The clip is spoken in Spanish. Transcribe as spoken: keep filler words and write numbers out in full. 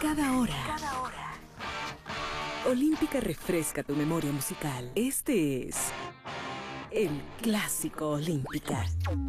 cada hora. Olímpica refresca tu memoria musical. Este es el Clásico Olímpica.